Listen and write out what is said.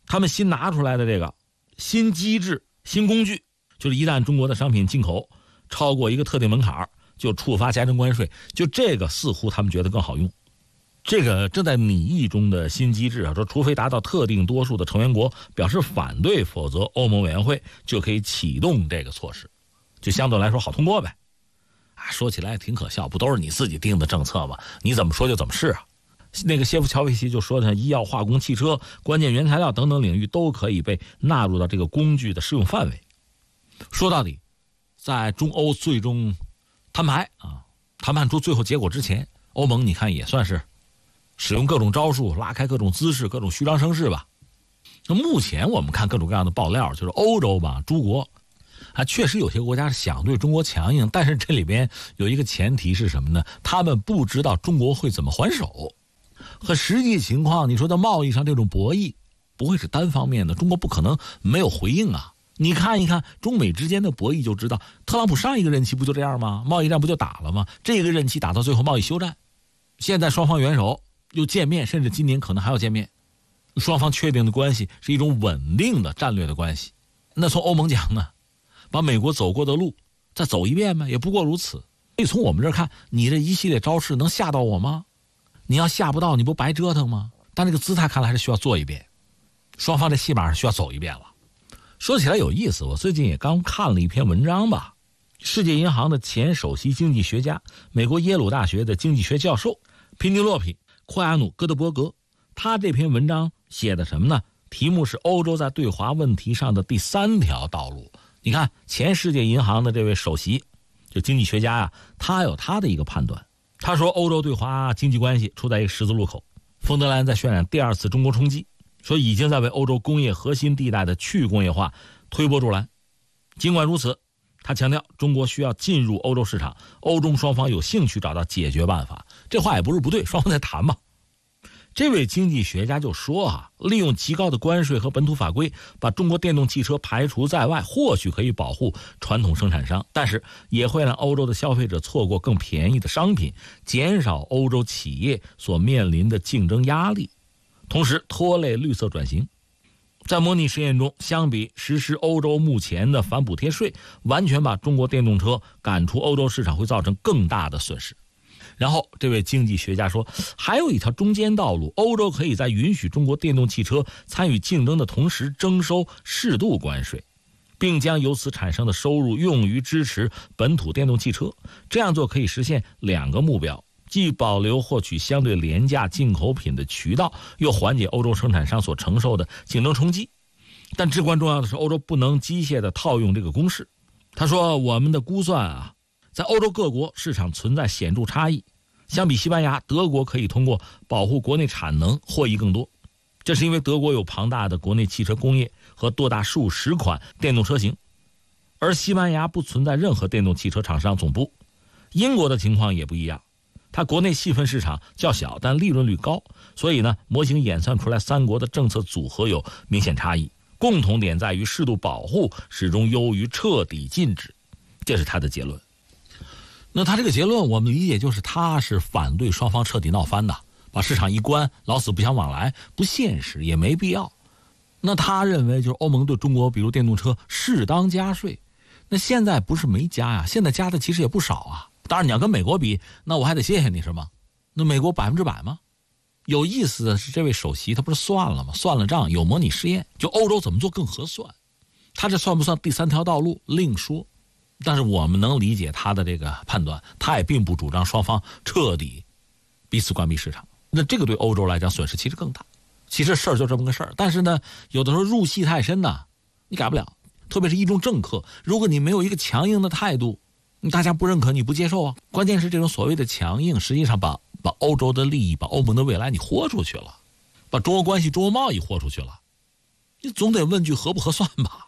他们新拿出来的这个新机制、新工具，就是一旦中国的商品进口超过一个特定门槛，就触发加征关税，就这个似乎他们觉得更好用。这个正在拟议中的新机制啊，说除非达到特定多数的成员国表示反对，否则欧盟委员会就可以启动这个措施，就相对来说好通过呗。说起来也挺可笑，不都是你自己定的政策吗？你怎么说就怎么是啊。那个谢夫乔维奇就说的，医药、化工、汽车、关键原材料等等领域都可以被纳入到这个工具的适用范围。说到底，在中欧最终谈判出最后结果之前，欧盟你看也算是使用各种招数，拉开各种姿势，各种虚张声势吧。那目前我们看各种各样的爆料，就是欧洲吧，诸国确实有些国家是想对中国强硬，但是这里边有一个前提是什么呢？他们不知道中国会怎么还手。和实际情况，你说在贸易上这种博弈不会是单方面的，中国不可能没有回应啊。你看一看中美之间的博弈就知道，特朗普上一个任期不就这样吗？贸易战不就打了吗？这个任期打到最后贸易休战，现在双方元首又见面，甚至今年可能还要见面，双方确定的关系是一种稳定的战略的关系。那从欧盟讲呢，把美国走过的路再走一遍吗？也不过如此。所以从我们这儿看，你这一系列招式能吓到我吗？你要吓不到，你不白折腾吗？但这个姿态看来还是需要做一遍，双方这戏码是需要走一遍了。说起来有意思，我最近也刚看了一篇文章吧，世界银行的前首席经济学家，美国耶鲁大学的经济学教授皮尼洛皮·库亚努·戈德伯格，他这篇文章写的什么呢？题目是欧洲在对华问题上的第三条道路。你看前世界银行的这位首席就经济学家呀，他有他的一个判断。他说欧洲对华经济关系处在一个十字路口，冯德莱恩在渲染第二次中国冲击，说已经在为欧洲工业核心地带的去工业化推波助澜。尽管如此，他强调中国需要进入欧洲市场，欧中双方有兴趣找到解决办法。这话也不是不对，双方在谈嘛。这位经济学家就说利用极高的关税和本土法规把中国电动汽车排除在外，或许可以保护传统生产商，但是也会让欧洲的消费者错过更便宜的商品，减少欧洲企业所面临的竞争压力，同时拖累绿色转型。在模拟实验中，相比实施欧洲目前的反补贴税，完全把中国电动车赶出欧洲市场会造成更大的损失。然后这位经济学家说，还有一条中间道路，欧洲可以在允许中国电动汽车参与竞争的同时征收适度关税，并将由此产生的收入用于支持本土电动汽车。这样做可以实现两个目标，既保留获取相对廉价进口品的渠道，又缓解欧洲生产商所承受的竞争冲击。但至关重要的是，欧洲不能机械地套用这个公式。他说，我们的估算在欧洲各国市场存在显著差异，相比西班牙，德国可以通过保护国内产能获益更多。这是因为德国有庞大的国内汽车工业和多达数十款电动车型，而西班牙不存在任何电动汽车厂商总部。英国的情况也不一样，它国内细分市场较小，但利润率高，所以呢，模型演算出来三国的政策组合有明显差异，共同点在于适度保护始终优于彻底禁止，这是他的结论。那他这个结论我们理解就是他是反对双方彻底闹翻的，把市场一关，老死不相往来，不现实也没必要。那他认为就是欧盟对中国比如电动车适当加税，那现在不是没加呀，现在加的其实也不少啊。当然你要跟美国比，那我还得谢谢你是吗？那美国100%吗？有意思的是这位首席他不是算了吗？算了账，有模拟试验，就欧洲怎么做更合算。他这算不算第三条道路另说，但是我们能理解他的这个判断，他也并不主张双方彻底彼此关闭市场。那这个对欧洲来讲损失其实更大。其实事儿就这么个事儿，但是呢，有的时候入戏太深呢，你改不了。特别是一众政客，如果你没有一个强硬的态度，大家不认可，你不接受啊。关键是这种所谓的强硬，实际上把欧洲的利益，把欧盟的未来你豁出去了，把中国关系、中国贸易豁出去了。你总得问句合不合算吧。